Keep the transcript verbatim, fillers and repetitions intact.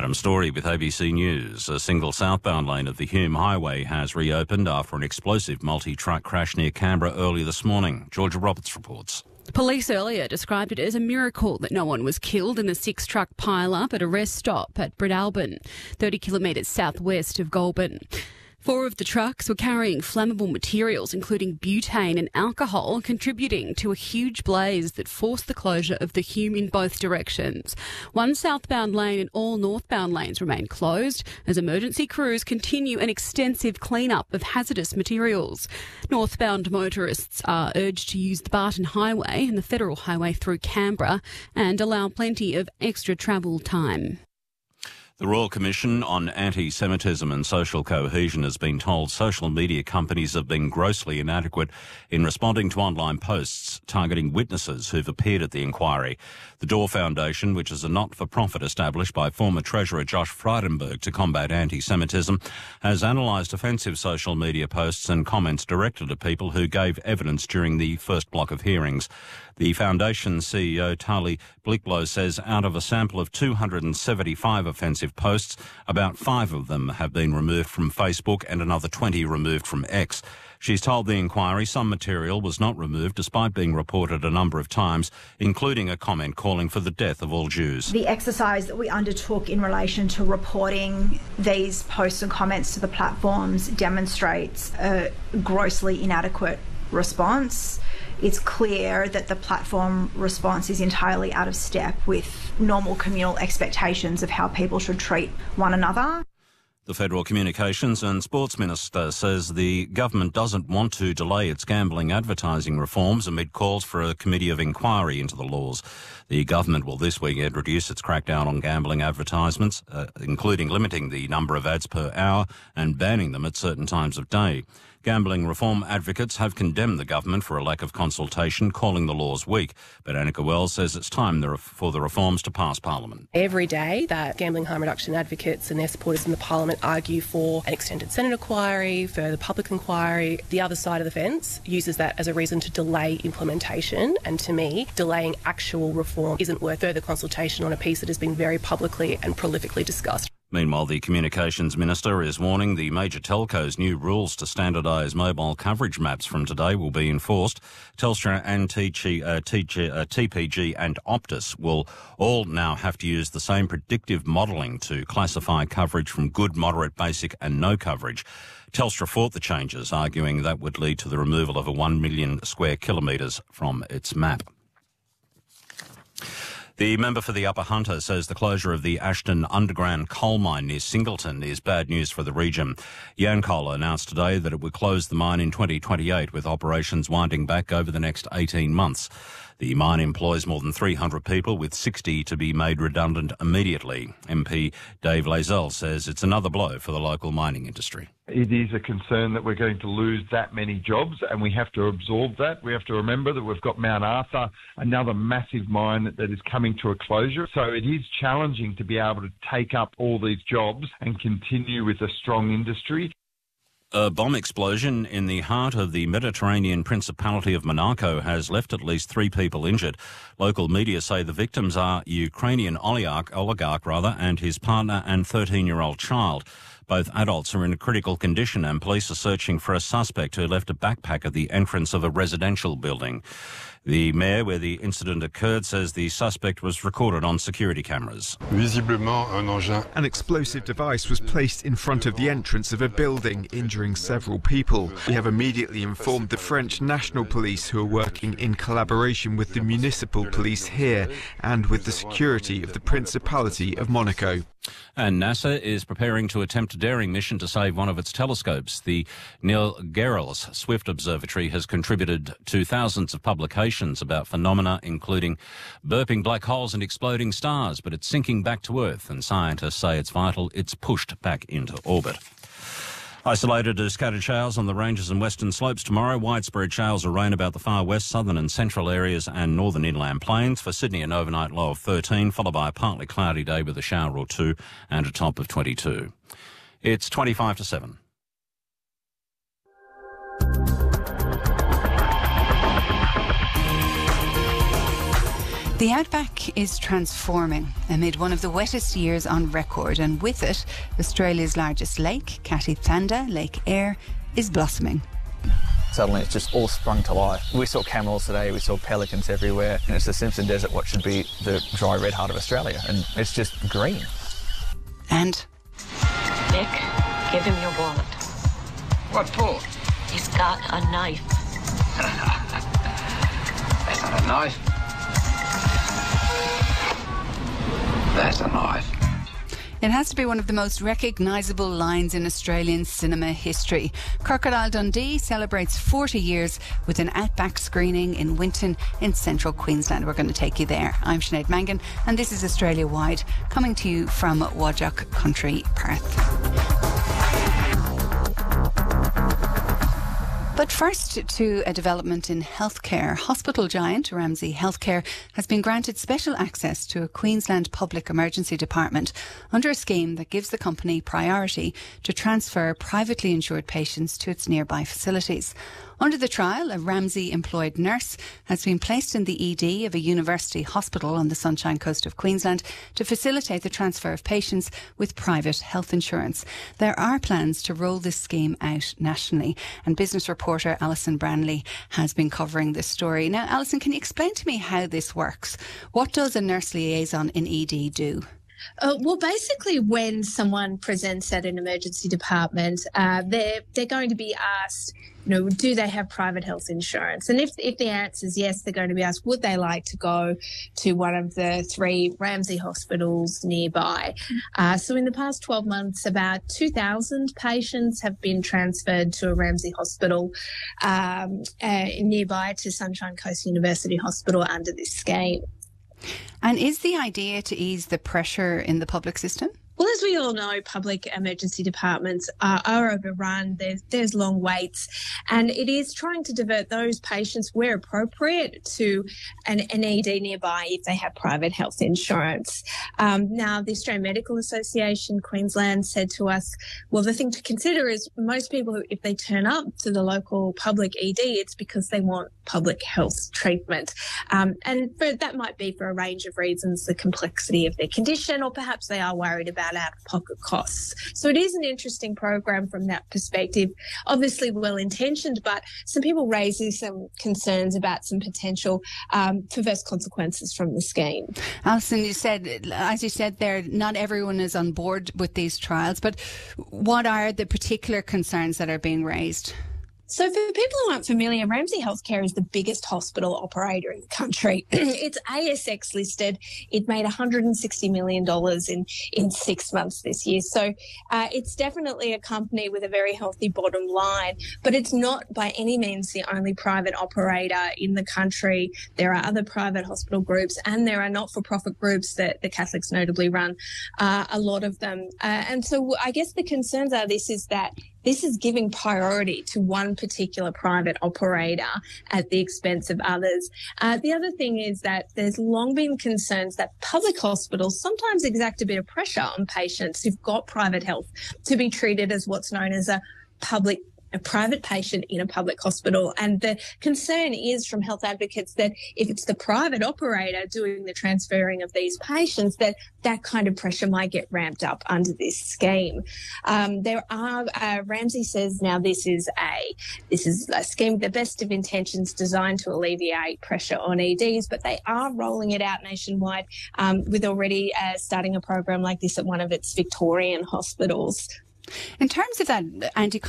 Adam Story with A B C News. A single southbound lane of the Hume Highway has reopened after an explosive multi-truck crash near Canberra early this morning. Georgia Roberts reports. Police earlier described it as a miracle that no one was killed in the six-truck pile-up at a rest stop at Breadalbin, thirty kilometres southwest of Goulburn. Four of the trucks were carrying flammable materials, including butane and alcohol, contributing to a huge blaze that forced the closure of the Hume in both directions. One southbound lane and all northbound lanes remain closed as emergency crews continue an extensive clean-up of hazardous materials. Northbound motorists are urged to use the Barton Highway and the Federal Highway through Canberra and allow plenty of extra travel time. The Royal Commission on Anti-Semitism and Social Cohesion has been told social media companies have been grossly inadequate in responding to online posts targeting witnesses who've appeared at the inquiry. The Door Foundation, which is a not-for-profit established by former Treasurer Josh Frydenberg to combat anti-Semitism, has analysed offensive social media posts and comments directed at people who gave evidence during the first block of hearings. The Foundation's C E O, Tali Blicklow, says out of a sample of two hundred seventy-five offensive posts, about five of them have been removed from Facebook and another twenty removed from X. She's told the inquiry some material was not removed despite being reported a number of times, including a comment calling for the death of all Jews. The exercise that we undertook in relation to reporting these posts and comments to the platforms demonstrates a grossly inadequate response. It's clear that the platform response is entirely out of step with normal communal expectations of how people should treat one another. The Federal Communications and Sports Minister says the government doesn't want to delay its gambling advertising reforms amid calls for a committee of inquiry into the laws. The government will this weekend reduce its crackdown on gambling advertisements, uh, including limiting the number of ads per hour and banning them at certain times of day. Gambling reform advocates have condemned the government for a lack of consultation, calling the laws weak. But Annika Wells says it's time for the reforms to pass Parliament. Every day that gambling harm reduction advocates and their supporters in the Parliament argue for an extended Senate inquiry, further public inquiry, the other side of the fence uses that as a reason to delay implementation. And to me, delaying actual reform isn't worth further consultation on a piece that has been very publicly and prolifically discussed. Meanwhile, the Communications Minister is warning the major telcos' new rules to standardise mobile coverage maps from today will be enforced. Telstra and T G, uh, T G, uh, T P G and Optus will all now have to use the same predictive modelling to classify coverage from good, moderate, basic and no coverage. Telstra fought the changes, arguing that would lead to the removal of a one million square kilometres from its map. The member for the Upper Hunter says the closure of the Ashton underground coal mine near Singleton is bad news for the region. Yancoal announced today that it would close the mine in twenty twenty-eight, with operations winding back over the next eighteen months. The mine employs more than three hundred people, with sixty to be made redundant immediately. M P Dave Lazell says it's another blow for the local mining industry. It is a concern that we're going to lose that many jobs, and we have to absorb that. We have to remember that we've got Mount Arthur, another massive mine that, that is coming to a closure. So it is challenging to be able to take up all these jobs and continue with a strong industry. A bomb explosion in the heart of the Mediterranean Principality of Monaco has left at least three people injured. Local media say the victims are Ukrainian oligarch, oligarch rather, and his partner and thirteen-year-old child. Both adults are in a critical condition, and police are searching for a suspect who left a backpack at the entrance of a residential building. The mayor where the incident occurred says the suspect was recorded on security cameras. An explosive device was placed in front of the entrance of a building, injuring several people. We have immediately informed the French National Police, who are working in collaboration with the municipal police here and with the security of the Principality of Monaco. And NASA is preparing to attempt a daring mission to save one of its telescopes. The Neil Gehrels Swift Observatory has contributed to thousands of publications about phenomena including burping black holes and exploding stars, but it's sinking back to Earth, and scientists say it's vital it's pushed back into orbit. Isolated to scattered showers on the ranges and western slopes tomorrow. Widespread showers or rain about the far west, southern and central areas and northern inland plains. For Sydney, an overnight low of thirteen, followed by a partly cloudy day with a shower or two and a top of twenty-two. It's twenty-five to seven. The outback is transforming amid one of the wettest years on record, and with it, Australia's largest lake, Cathie Thandha, Lake Eyre, is blossoming. Suddenly it's just all sprung to life. We saw camels today, we saw pelicans everywhere, and it's the Simpson Desert, what should be the dry red heart of Australia, and it's just green. And? Nick, give him your wallet. What for? He's got a knife. That's not a knife. That's a knife. It has to be one of the most recognisable lines in Australian cinema history. Crocodile Dundee celebrates forty years with an outback screening in Winton in central Queensland. We're going to take you there. I'm Sinead Mangan, and this is Australia Wide, coming to you from Wadjock Country, Perth. But first to a development in healthcare. Hospital giant Ramsay Health Care has been granted special access to a Queensland Public Emergency Department under a scheme that gives the company priority to transfer privately insured patients to its nearby facilities. Under the trial, a Ramsay-employed nurse has been placed in the E D of a university hospital on the Sunshine Coast of Queensland to facilitate the transfer of patients with private health insurance. There are plans to roll this scheme out nationally, and business reporter Alison Branley has been covering this story. Now, Alison, can you explain to me how this works? What does a nurse liaison in E D do? Uh, well, basically, when someone presents at an emergency department, uh, they're they're going to be asked, you know, do they have private health insurance? And if if the answer is yes, they're going to be asked, would they like to go to one of the three Ramsay hospitals nearby? Uh, so in the past twelve months, about two thousand patients have been transferred to a Ramsay hospital um, uh, nearby to Sunshine Coast University Hospital under this scheme. And is the idea to ease the pressure in the public system? Well, as we all know, public emergency departments are, are overrun. There's, there's long waits, and it is trying to divert those patients where appropriate to an, an E D nearby if they have private health insurance. Um, now, the Australian Medical Association Queensland said to us, well, the thing to consider is most people, if they turn up to the local public E D, it's because they want public health treatment. Um, and for, that might be for a range of reasons, the complexity of their condition, or perhaps they are worried about out-of-pocket costs. So it is an interesting program from that perspective, obviously well-intentioned, but some people raising some concerns about some potential um, perverse consequences from the scheme. Alison, you said, as you said there, not everyone is on board with these trials, but what are the particular concerns that are being raised? So for people who aren't familiar, Ramsay Health Care is the biggest hospital operator in the country. It's A S X listed. It made one hundred sixty million dollars in, in six months this year. So uh, it's definitely a company with a very healthy bottom line, but it's not by any means the only private operator in the country. There are other private hospital groups, and there are not-for-profit groups that the Catholics notably run, uh, a lot of them. Uh, and so I guess the concerns are this is that this is giving priority to one particular private operator at the expense of others. Uh, the other thing is that there's long been concerns that public hospitals sometimes exact a bit of pressure on patients who've got private health to be treated as what's known as a public a private patient in a public hospital. And the concern is from health advocates that if it's the private operator doing the transferring of these patients, that that kind of pressure might get ramped up under this scheme. Um, there are, uh, Ramsay says now this is a, this is a scheme with the best of intentions designed to alleviate pressure on E Ds, but they are rolling it out nationwide um, with already uh, starting a program like this at one of its Victorian hospitals. In terms of that anti